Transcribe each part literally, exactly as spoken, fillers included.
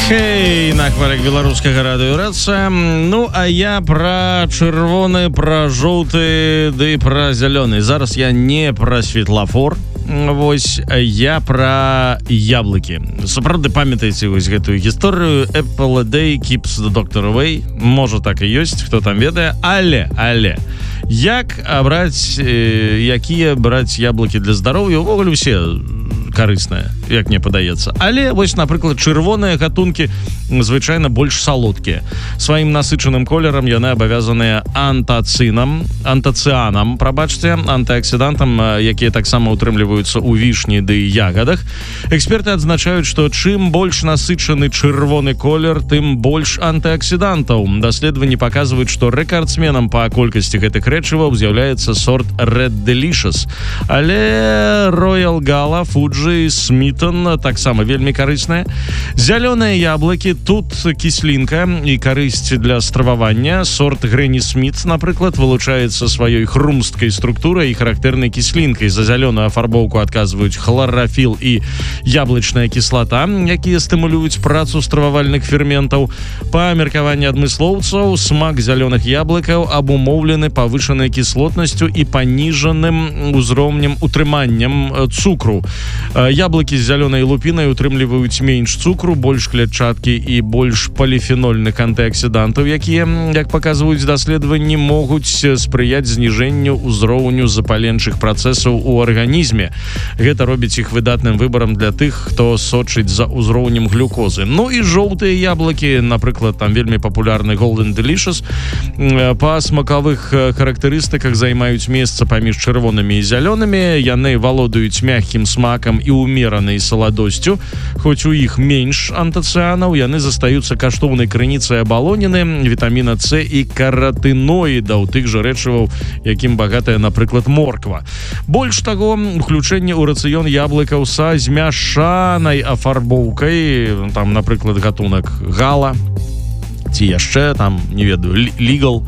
Хей, на хвалях беларускага радыёраца. Ну, а я пра чырвоны, пра жоўты, ды пра зялёны. Зараз я не пра светлафор. Вось, я пра яблыкі. Сапраўды памятаеце вось гэтую гісторыю. Apple a day keeps the doctor away. Можа, так і ёсць, хто там ведае. Але, але, як абраць, э, якія браць яблыкі для здароўя? Увогуле ўсе карысныя, як мне падаецца. Але вось, напрыклад, чырвоныя гатункі звычайна больш салодкія. Сваім насычаным колерам яны абавязаныя антацынам, антацыанам, прабачце, антыаксідантам, якія таксама утрымліваюцца ў вішні ды ягадах. Эксперты адзначаюць, што чым больш насычаны чырвоны колер, тым больш антыаксідантаў. Даследаванні паказваюць, што рэкардсменам па колькасці гэтых рэчываў з'яўляецца сорт Red Delicious. Але Royal Gala, Fuji, Смитон таксама вельмі карысныя. Зялёныя яблыкі, тут кіслінка і карысць для стрававання. Сорт Грэні Смит, напрыклад, вылучаецца сваёй хрумсткай структурай і характэрнай кіслінкай. За зялёную афарбоўку адказваюць хларафіл і яблычная кіслата, якія стымулююць працу стрававальных ферментаў. Па меркаванні адмыслоўцаў, смак зялёных яблыкаў абумоўлены павышанай кіслотнасцю і паніжаным узроўнем утрыманнем цукру. Яблыкі з зялёнай лупінай утрымліваюць менш цукру, больш клетчаткі і больш поліфенольных антыаксідантаў, якія, як паказваюць даследаванні, могуць спрыяць зніжэнню ўзроўню запаленчых працэсаў у арганізме. Гэта робіць іх выдатным выбарам для тых, хто сочыць за ўзроўнем глюкозы. Ну і жоўтыя яблыкі, напрыклад, там вельмі папулярны Golden Delicious, па смакавых характарыстыках займаюць месца паміж чырвонымі і зялёнымі. Яны валодаюць мяккім смакам і умеранай саладосцю. Хоць у іх менш антацыанаў, яны застаюцца каштоўнай крыніцай абалоніны, вітаміна С і каратыноідаў, тых жа рэчываў, якім багатая, напрыклад, морква. Больш таго, уключэнне ў рацыён яблыкаў са змяшанай афарбоўкай, там, напрыклад, гатунак гала, ці яшчэ, там, не ведаю, лігал,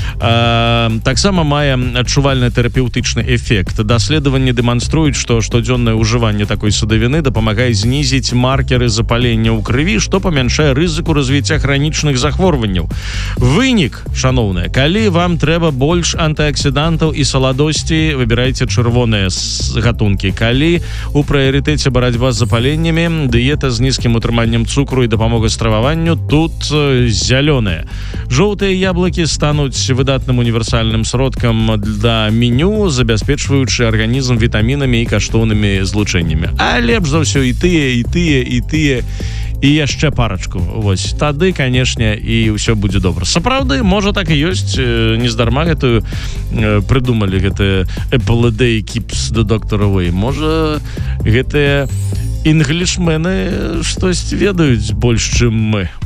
э, таксама мае адчувальны тэрапеўтычны эфект. Даследаванні дэманструюць, што штодзённае ўжыванне такой садавіны дапамагае знізіць маркеры запалення ў крыві, што памяншае рызыку развіцця хранічных захворванняў. Вынік, шаноўныя, калі вам трэба больш антыаксідантаў і саладосці, выбірайце чырвоныя гатункі. Калі у прыярытэце барацьба з запаленнямі, дыета з нізкім утрыманнем цукру і дапамога страваванню, тут зялёныя. Жоўтыя яблыкі стануць выдатным універсальным сродкам для меню, забяспечваючы арганізм вітамінамі і каштоўнымі злучэннямі. А лепш за ўсё і тыя, і тыя, і тыя, і яшчэ парачку. Вось, тады, канешне, і ўсё будзе добра. Сапраўды, можа, так і ёсць. Нездарма гэтую прыдумалі, гэтыя Apple a day keeps the doctor away. Можа, гэтыя інглішмены штось ведаюць больш, чым мы.